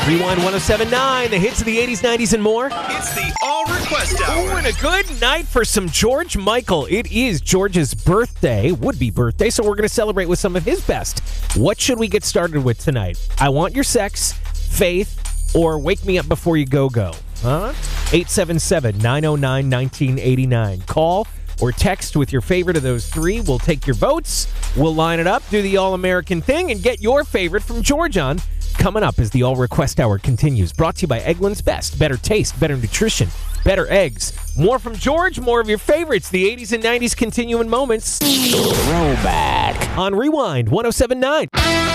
Rewind 1079, the hits of the 80s, 90s, and more. It's the All Request Hour. Oh, and a good night for some George Michael. It is George's birthday, would-be birthday, so we're going to celebrate with some of his best. What should we get started with tonight? I Want Your Sex, Faith, or Wake Me Up Before You Go-Go? Huh? 877-909-1989. Call or text with your favorite of those three. We'll take your votes. We'll line it up, do the All-American thing, and get your favorite from George on. Coming up as the All Request Hour continues. Brought to you by Eggland's Best. Better taste, better nutrition, better eggs. More from George, more of your favorites. The 80s and 90s continuing moments. Throwback on Rewind 1079.